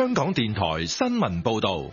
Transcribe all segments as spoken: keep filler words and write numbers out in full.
香港電台新聞報道。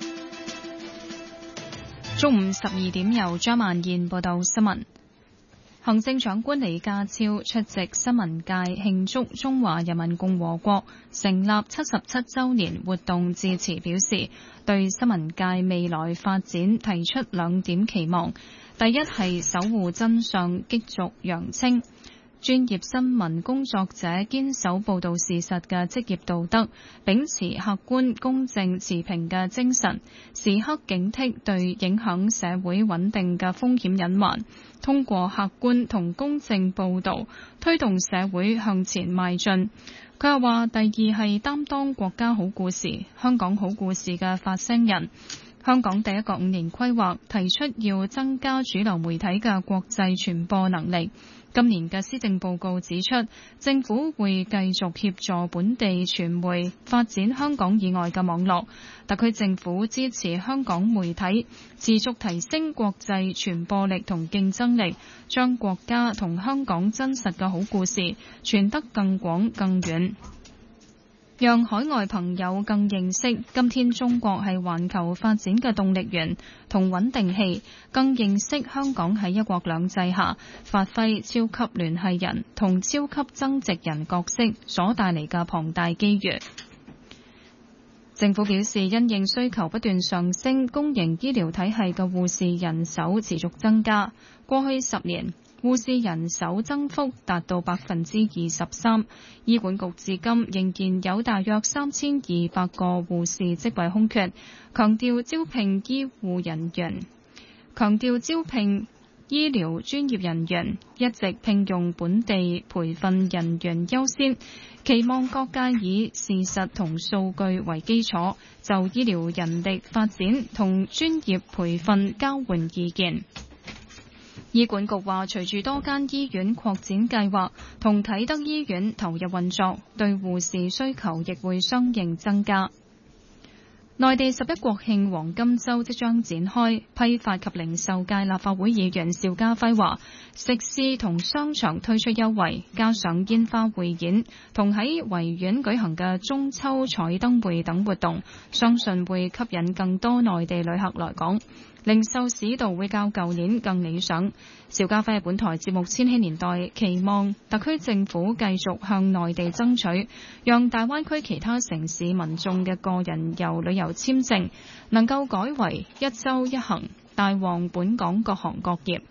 中午十二點由張曼燕報道新聞。行政長官李家超出席新聞界慶祝中華人民共和國成立七十七週年活動致辭表示，對新聞界未來發展提出兩點期望。第一係守護真相，激濁揚清。專業新聞工作者堅守報導事實嘅職業道德，秉持客觀、公正、持平嘅精神，時刻警惕對影響社會穩定嘅風險隱患，通過客觀同公正報導，推動社會向前邁進。佢又話：第二係擔當國家好故事、香港好故事嘅發聲人。香港第一個五年規劃提出要增加主流媒體嘅國際傳播能力。今年嘅施政報告指出，政府會繼續協助本地傳媒發展香港以外嘅網絡。特區政府支持香港媒體持續提升國際傳播力同競爭力，將國家同香港真實嘅好故事傳得更廣更遠，讓海外朋友更認識今天中國係環球發展嘅動力源同穩定器，更認識香港喺一國兩制下發揮超級聯繫人同超級增值人角色所帶嚟嘅龐大機遇。政府表示，因應需求不斷上升，公營醫療體系嘅護士人手持續增加。過去十年，護士人手增幅達到百分之二十三，醫管局至今仍然有大約三千二百個護士職位空缺，強調招聘醫護人員，強調招聘醫療專業人員，一直聘用本地培訓人員優先，期望各界以事實同數據為基礎，就醫療人力發展同專業培訓交換意見。醫管局話，隨住多間醫院擴展計劃同啟德醫院投入運作，對護士需求亦會相應增加。內地十一國慶黃金週即將展開，批發及零售界立法會議員邵家輝話，食肆同商場推出優惠，加上煙花匯演同喺維園舉行嘅中秋彩燈會等活動，相信會吸引更多內地旅客來港。零售市道會較舊年更理想。邵家輝喺本台節目《千禧年代》期望特區政府繼續向內地爭取，讓大灣區其他城市民眾嘅個人遊旅遊簽證能夠改為一周一行，帶旺本港各行各業。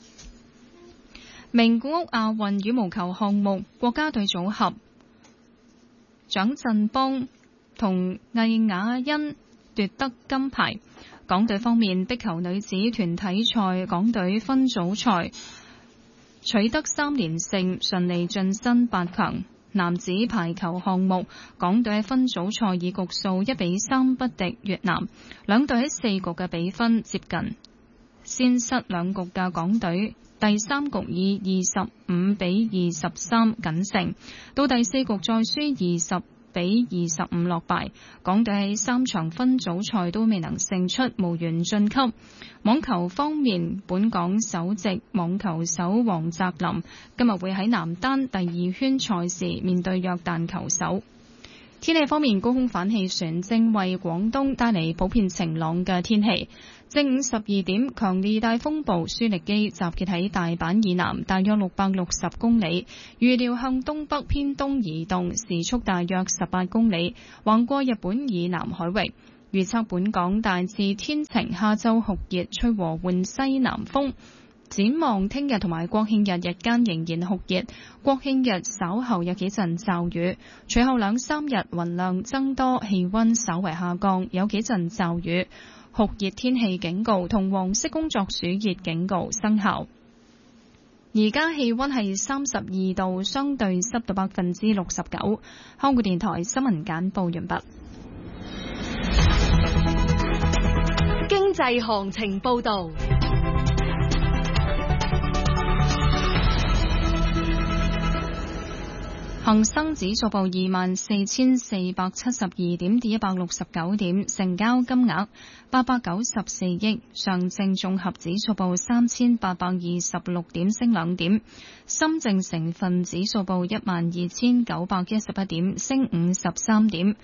名古屋亞運羽毛球項目，國家隊組合蔣振邦同魏雅欣奪得金牌。港隊方面，壁球女子團體賽，港隊分組賽取得三連勝，順利晉身八強。男子排球項目，港隊喺分組賽以局數一比三不敵越南，兩隊喺四局嘅比分接近，先失兩局嘅港隊第三局以二十五比二十三僅勝，到第四局再輸二十比二十五落敗，港隊喺三場分組賽都未能勝出，無緣晉級。網球方面，本港首席網球手黃澤林今日會喺男單第二圈賽事面對約旦球手。天氣方面，高空反氣旋正為廣東帶嚟普遍晴朗嘅天氣。正午十二點，強烈大風暴舒力基集結喺大阪以南大約六百六十公里，預料向東北偏東移動，時速大約十八公里，橫過日本以南海域。預測本港大致天晴，下晝酷熱，吹和緩西南風。展望聽日同埋國慶日日間仍然酷熱，國慶日稍後有幾陣驟雨，隨後兩三日雲量增多，氣溫稍為下降，有幾陣驟雨。酷熱天氣警告同黃色工作暑熱警告生效。而家氣溫係三十二度，相對濕度百分之六十九。香港電台新聞簡報完畢。 經濟行情報道。 恒生指數報二萬四千四百七十二點，跌一百六十九點，成交金額八百九十四億。上證綜合指數報三千八百二十六點，升兩點。深證成分指數報一萬二千九百一十一點，升五十三點。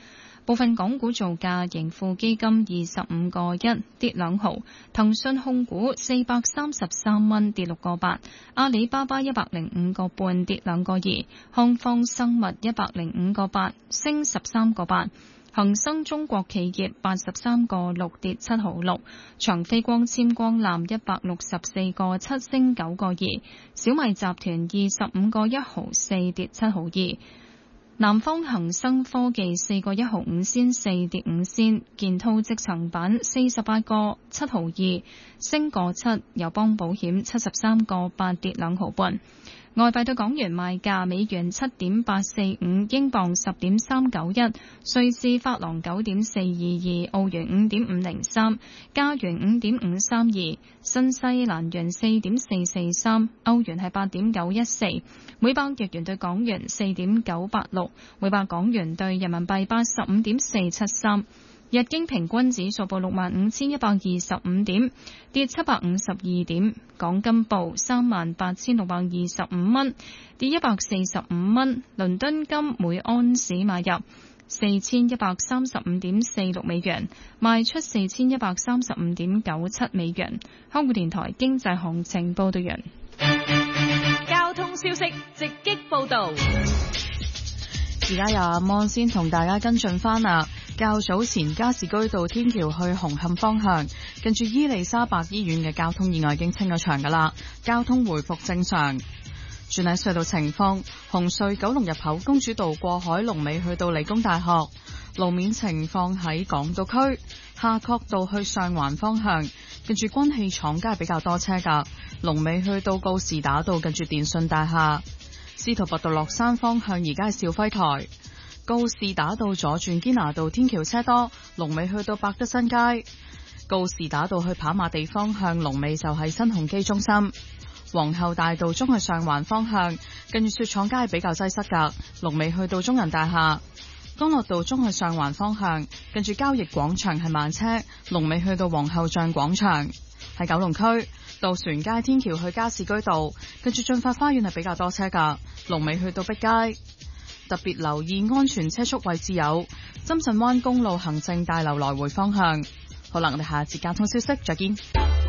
部分港股造價，盈富基金二十五個一跌兩毫，騰訊控股四百三十三蚊跌六個八，阿里巴巴一百零五個半跌兩個二，康方生物一百零五個八升十三個八。恒生中國企業八十三個六跌七毫六，長飛光纖光纜一百六十四個七升九個二，小米集團二十五個一毫四跌七毫二，南方恒生科技四個一毫五仙四跌五仙，建滔積層板四十八個七毫二升個七，友邦保險七十三個八跌兩毫半。外幣對港元賣價：美元七點八四五，英鎊十點三九一，瑞士法郎九點四二二，澳元五點五零三，加元五點五三二，新西蘭元四點四四三，歐元係八點九一四，每百日元對港元四點九八六，每百港元對人民幣八十五點四七三。日經平均指數報六萬五千一百二十五點，跌七百五十二點。港金報三萬八千六百二十五蚊，跌一百四十五蚊。倫敦金每安士買入四千一百三十五點四六美元，賣出四千一百三十五點九七美元。香港電台經濟行情報道完。 交通消息直擊報道。 而家有阿芒先同大家跟進翻啦。較早前加士居道天橋去紅磡方向，近住伊利沙伯醫院嘅交通意外已經清咗場噶啦，交通回復正常。轉喺隧道情況，紅隧九龍入口公主道過海龍尾去到理工大學，路面情況喺港島區夏慤道去上環方向，近住軍器廠街比較多車噶，龍尾去到告士打道近住電訊大廈。司徒拔道落山方向而家係兆輝台。告士打道左轉堅拿道天橋車多，龍尾去到百德新街。告士打道去跑馬地方向，龍尾就喺新鴻基中心。皇后大道中去上環方向，近住雪廠街比較擠塞噶，龍尾去到中人大廈。干諾道中去上環方向，近住交易廣場係慢車，龍尾去到皇后像廣場。喺九龍區渡船街天橋去加士居道，近住駿發花園係比較多車噶，龍尾去到碧街。特別留意安全車速位置有深圳灣公路行政大樓來回方向。好啦，我哋下一節交通消息再見。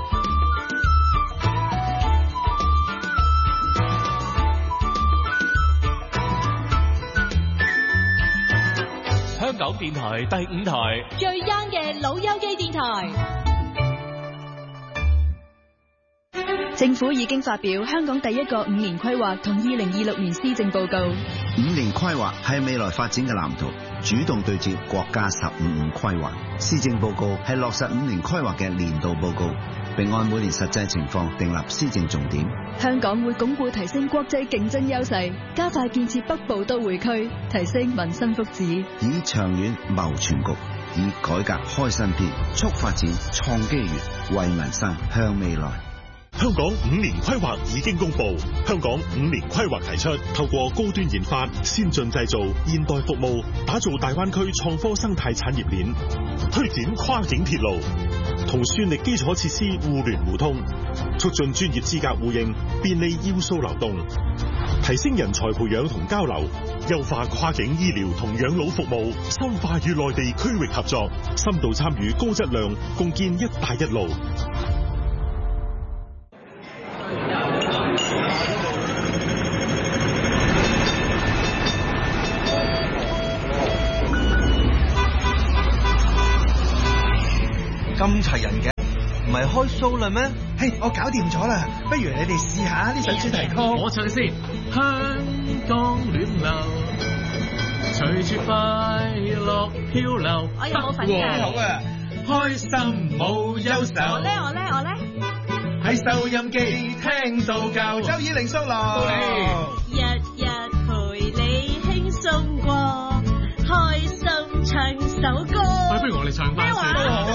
香港電台第五台最 young 嘅老友記電台。 政府已經發表香港第一個五年規劃同二零二六年施政報告。 五年規劃係未來發展嘅藍圖，主動對接國家十五五規劃。施政報告係落實五年規劃嘅年度報告，並按每年實際情況訂立施政重點。 香港會鞏固提升國際競爭優勢，加快建設北部都會區，提升民生福祉， 以長遠謀全局，以改革開新篇，促發展創機遇，為民生向未來。 香港五年規劃已經公布，香港五年規劃提出，透過高端研發、先進製造、現代服務，打造大灣區創科生態產業鏈，推展跨境鐵路，同算力基礎設施互聯互通，促進專業資格互認，便利要素流動，提升人才培養同交流，優化跨境醫療同養老服務，深化與內地區域合作，深度參與高質量，共建一帶一路。 咁齊人嘅，唔係開 show 啦咩？嘿，我搞掂咗啦，不如你哋試下呢首主題曲。 我唱先。香港暖流，隨住快樂漂流。 我有冇份㗎？ 好啊，開心冇憂愁。 我咧，我咧，我咧。 喺收音機聽到夠，周以玲 solo。 日日陪你輕鬆過，開心唱首歌。 不如我哋唱翻先。